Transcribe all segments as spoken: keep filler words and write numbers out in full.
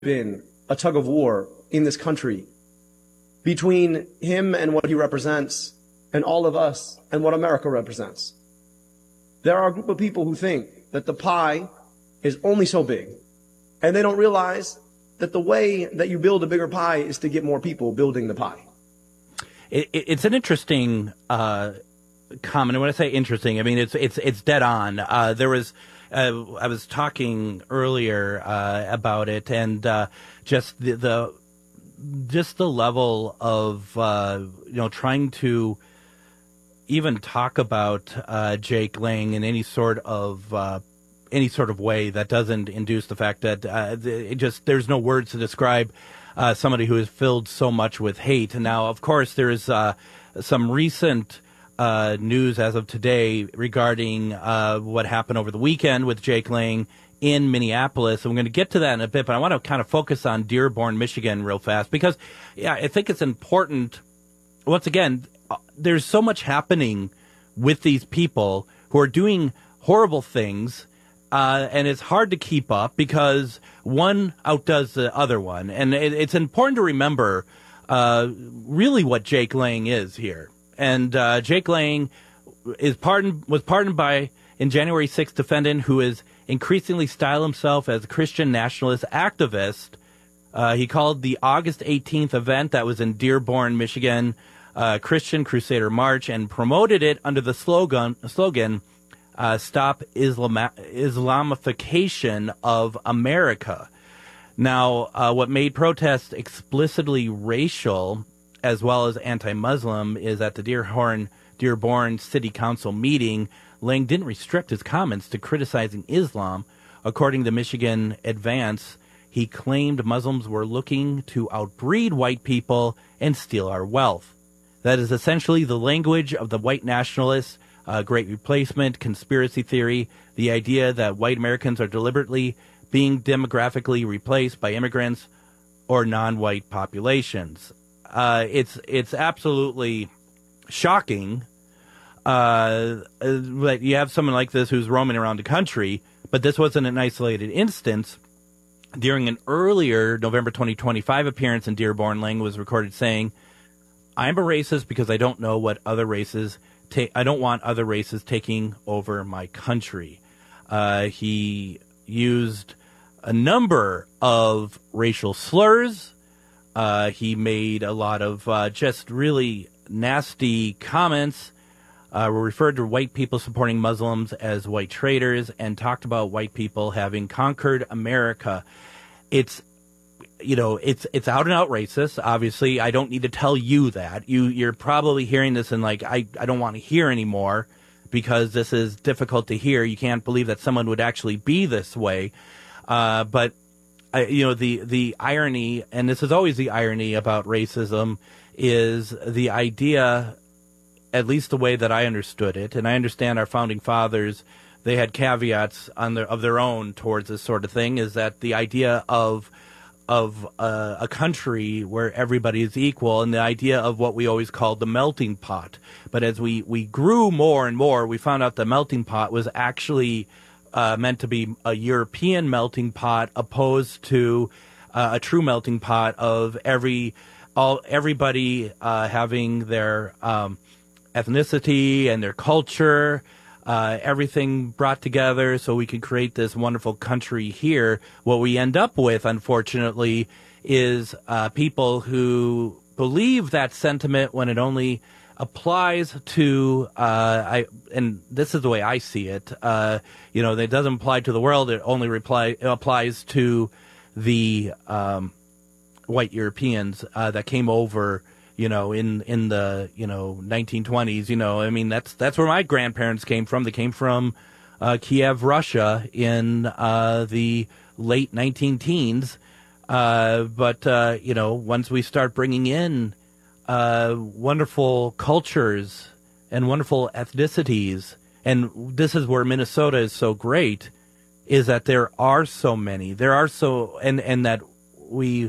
been a tug of war in this country between him and what he represents and all of us and what America represents. There are a group of people who think that the pie is only so big, and they don't realize that the way that you build a bigger pie is to get more people building the pie. It, it, it's an interesting uh, comment. And when I say interesting, I mean it's it's it's dead on. Uh, there was uh, I was talking earlier uh, about it, and uh, just the, the just the level of uh, you know trying to even talk about uh, Jake Lang in any sort of uh, any sort of way that doesn't induce the fact that uh, it just there's no words to describe uh, somebody who is filled so much with hate. And now, of course, there is uh, some recent uh, news as of today regarding uh, what happened over the weekend with Jake Lang in Minneapolis. And we're going to get to that in a bit, but I want to kind of focus on Dearborn, Michigan real fast because, yeah, I think it's important. Once again, there's so much happening with these people who are doing horrible things. Uh, and it's hard to keep up because one outdoes the other one. And it, it's important to remember uh, really what Jake Lang is here. And uh, Jake Lang is pardoned, was pardoned by a January sixth defendant who is increasingly styled himself as a Christian nationalist activist. Uh, he called the August eighteenth event that was in Dearborn, Michigan, uh, Christian Crusader March, and promoted it under the slogan, slogan Uh, stop Islam- Islamification of America. Now, uh, what made protests explicitly racial as well as anti-Muslim is at the Dearborn, Dearborn City Council meeting, Lang didn't restrict his comments to criticizing Islam. According to Michigan Advance, he claimed Muslims were looking to outbreed white people and steal our wealth. That is essentially the language of the white nationalists. Uh, Great Replacement, conspiracy theory, the idea that white Americans are deliberately being demographically replaced by immigrants or non-white populations. Uh, it's it's absolutely shocking uh, that you have someone like this who's roaming around the country, but this wasn't an isolated instance. During an earlier November twenty twenty-five appearance in Dearborn, Lang was recorded saying, "I'm a racist because I don't know what other races Ta- I don't want other races taking over my country." Uh, he used a number of racial slurs. Uh, he made a lot of uh, just really nasty comments. Uh, referred to white people supporting Muslims as white traitors and talked about white people having conquered America. It's You know, it's it's out and out racist. Obviously, I don't need to tell you that. You you're probably hearing this and like I, I don't want to hear anymore because this is difficult to hear. You can't believe that someone would actually be this way. Uh, but uh, you know the the irony, and this is always the irony about racism, is the idea, at least the way that I understood it, and I understand our founding fathers, they had caveats on their of their own towards this sort of thing, is that the idea of of uh, a country where everybody is equal, and the idea of what we always called the melting pot. But as we, we grew more and more, we found out the melting pot was actually uh, meant to be a European melting pot opposed to uh, a true melting pot of every all everybody uh, having their um, ethnicity and their culture, Uh, everything brought together so we can create this wonderful country here. What we end up with, unfortunately, is uh, people who believe that sentiment when it only applies to, uh, I, and this is the way I see it, uh, you know, it doesn't apply to the world, it only reply, it applies to the um, white Europeans uh, that came over, you know, in, in the, you know, nineteen twenties, you know, I mean, that's, that's where my grandparents came from. They came from, uh, Kiev, Russia in, uh, the late nineteen teens. Uh, but, uh, you know, once we start bringing in, uh, wonderful cultures and wonderful ethnicities, and this is where Minnesota is so great, is that there are so many, there are so, and, and that we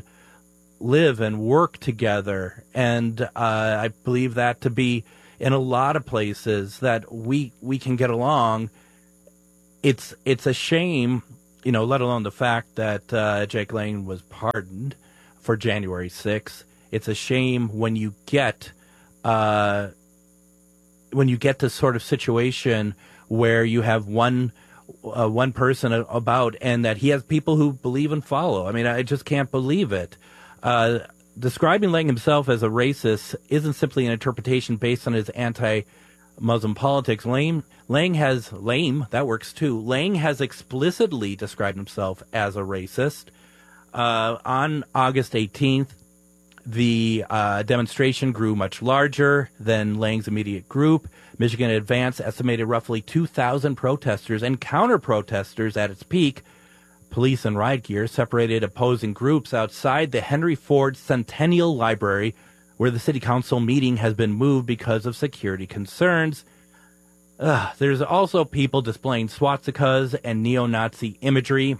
live and work together, and uh, I believe that to be in a lot of places that we we can get along. It's it's a shame you know, let alone the fact that uh, Jake Lang was pardoned for January sixth. It's a shame when you get uh, when you get this sort of situation where you have one uh, one person about, and that he has people who believe and follow. I mean, I just can't believe it. Uh, describing Lang himself as a racist isn't simply an interpretation based on his anti-Muslim politics. Lang, Lang has, lame, that works too. Lang has explicitly described himself as a racist. Uh, on August eighteenth, the uh, demonstration grew much larger than Lang's immediate group. Michigan Advance estimated roughly two thousand protesters and counter-protesters at its peak. Police and riot gear separated opposing groups outside the Henry Ford Centennial Library, where the city council meeting has been moved because of security concerns. Ugh, there's also people displaying swastikas and neo-Nazi imagery.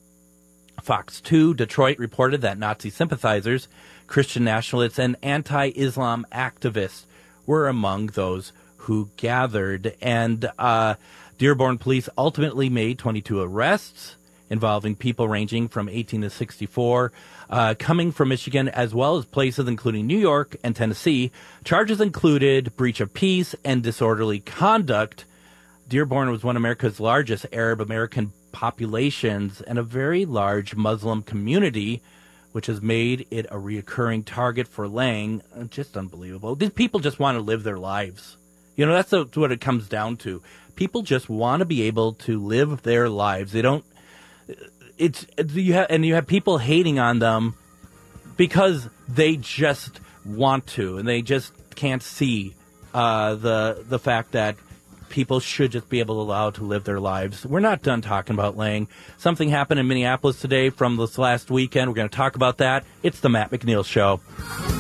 Fox two Detroit reported that Nazi sympathizers, Christian nationalists, and anti-Islam activists were among those who gathered. And uh, Dearborn police ultimately made twenty-two arrests involving people ranging from eighteen to sixty-four, uh, coming from Michigan, as well as places including New York and Tennessee. Charges included breach of peace and disorderly conduct. Dearborn was one of America's largest Arab American populations and a very large Muslim community, which has made it a reoccurring target for Lang. Just unbelievable. These people just want to live their lives. You know, that's what it comes down to. People just want to be able to live their lives. They don't, it's, it's you have, and you have people hating on them because they just want to, and they just can't see uh, the the fact that people should just be able to allow to live their lives. We're not done talking about Lang. Something happened in Minneapolis today from this last weekend. We're going to talk about that. It's the Matt McNeil Show.